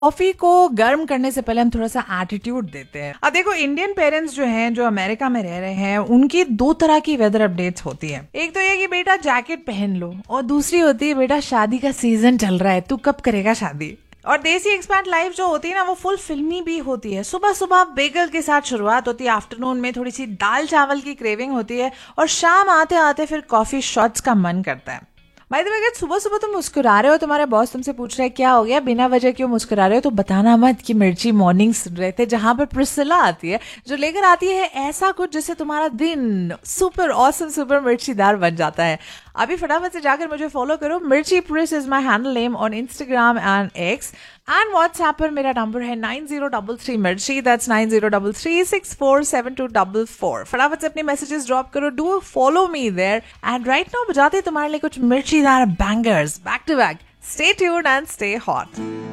Coffee को गर्म करने से पहले हम थोड़ा सा एटीट्यूड देते हैं। अब देखो, इंडियन पेरेंट्स जो हैं, जो अमेरिका में रह रहे हैं, उनकी दो तरह की वेदर अपडेट्स होती है। एक तो ये कि बेटा जैकेट पहन लो, और दूसरी होती है बेटा शादी का सीजन चल रहा है, तू कब करेगा शादी। और देसी एक्सपैट लाइफ जो होती है ना, वो फुल फिल्मी भी होती है। सुबह सुबह बेगल के साथ शुरुआत होती है, आफ्टरनून में थोड़ी सी दाल चावल की क्रेविंग होती है, और शाम आते आते फिर कॉफी शॉट्स का मन करता है। भाई तुम्हें अगर सुबह सुबह तुम मुस्कुरा रहे हो, तुम्हारे बॉस तुमसे पूछ रहे हैं क्या हो गया, बिना वजह क्यों मुस्कुरा रहे हो, तो बताना मत कि मिर्ची मॉर्निंग सुन रहे थे, जहां पर प्रिसिला आती है, जो लेकर आती है ऐसा कुछ जिससे तुम्हारा दिन सुपर ऑसम सुपर मिर्चीदार बन जाता है। अभी फटाफट से जाकर मुझे फॉलो करो। मिर्ची प्रिस is my handle name on Instagram and x, and WhatsApp पर मेरा नंबर है 9033 मिर्ची, दैट्स 9033647244। फटाफट से अपने मैसेजेस ड्रॉप करो, do follow me there, and right now बजाते तुम्हारे लिए कुछ मिर्चीदार bangers back to back. Stay tuned and stay hot.